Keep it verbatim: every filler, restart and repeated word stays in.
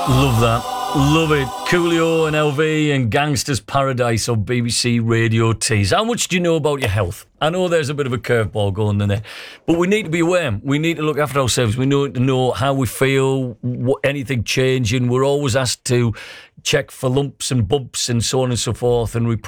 Love that. Love it. Coolio and L V and Gangster's Paradise on B B C Radio Tees. How much do you know about your health? I know there's a bit of a curveball going in there, but we need to be aware. We need to look after ourselves. We need to know how we feel, what, anything changing. We're always asked to check for lumps and bumps and so on and so forth and report